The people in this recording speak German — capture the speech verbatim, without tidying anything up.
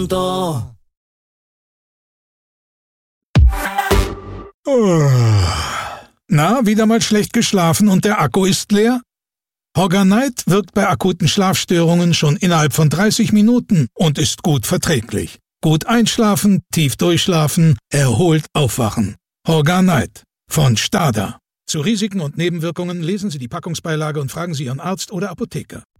Da. Na, wieder mal schlecht geschlafen und der Akku ist leer? Horganite wirkt bei akuten Schlafstörungen schon innerhalb von dreißig Minuten und ist gut verträglich. Gut einschlafen, tief durchschlafen, erholt aufwachen. Horganite von Stada. Zu Risiken und Nebenwirkungen lesen Sie die Packungsbeilage und fragen Sie Ihren Arzt oder Apotheker.